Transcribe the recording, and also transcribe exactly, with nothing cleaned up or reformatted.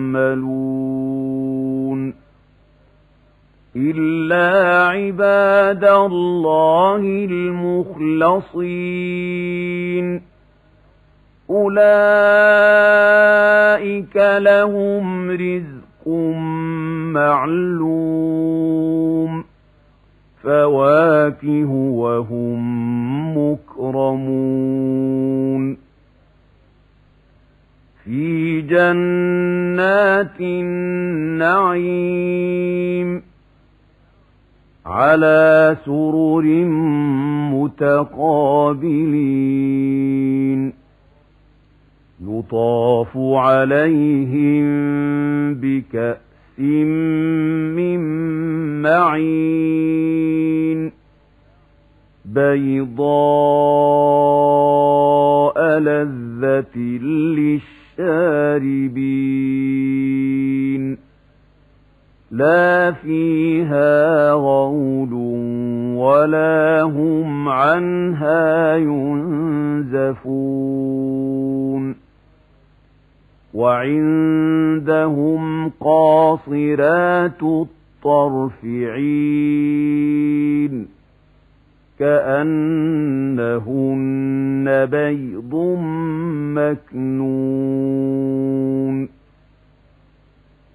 يعملون إلا عباد الله المخلصين أولئك لهم رزق معلوم فواكه وهم مكرمون في جنات النعيم على سرر متقابلين يطاف عليهم بكأس من معين بيضاء لذة للشاربين لا فيها غول ولا هم عنها ينزفون وعندهم قاصرات الطرف عين كأنهن بيض مكنون